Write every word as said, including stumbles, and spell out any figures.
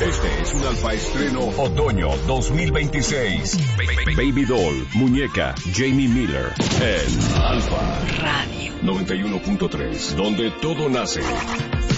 Este es un Alfa Estreno Otoño dos mil veintiséis. Baby Doll, muñeca, Jamie Miller. En Alfa Radio noventa y uno punto tres, donde todo nace.